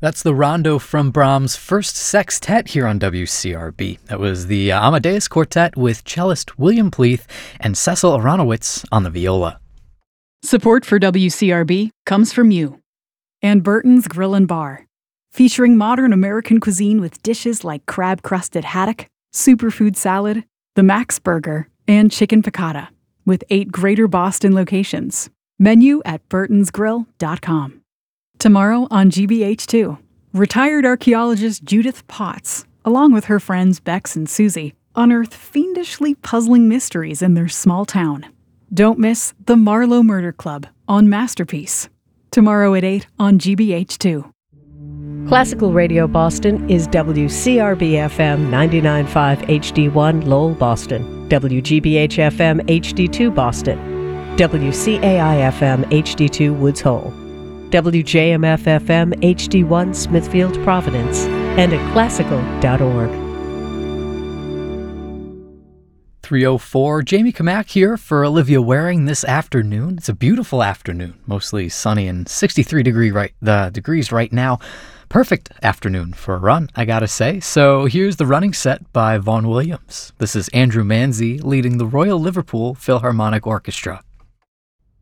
That's the rondo from Brahms' first sextet here on WCRB. That was the Amadeus Quartet with cellist William Pleath and Cecil Aronowitz on the viola. Support for WCRB comes from you and Burton's Grill and Bar, featuring modern American cuisine with dishes like crab-crusted haddock, superfood salad, the Max Burger, and chicken piccata, with 8 Greater Boston locations. Menu at burtonsgrill.com. Tomorrow on GBH2, retired archaeologist Judith Potts, along with her friends Bex and Susie, unearth fiendishly puzzling mysteries in their small town. Don't miss The Marlowe Murder Club on Masterpiece. Tomorrow at 8 on GBH2. Classical Radio Boston is WCRB-FM 99.5 HD1 Lowell, Boston, WGBH-FM HD2 Boston, WCAI-FM HD2 Woods Hole, WJMF-FM HD1 Smithfield, Providence, and at classical.org. 3:04, Jamie Kamak here for Olivia Waring this afternoon. It's a beautiful afternoon, mostly sunny and 63 degrees right now. Perfect afternoon for a run, I gotta say. So here's the running set by Vaughan Williams. This is Andrew Manzi leading the Royal Liverpool Philharmonic Orchestra.